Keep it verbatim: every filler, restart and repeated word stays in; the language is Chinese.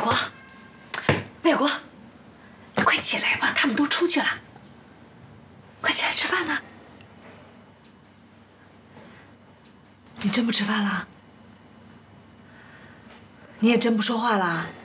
国，卫国，你快起来吧，他们都出去了，快起来吃饭呢。你真不吃饭了？你也真不说话了？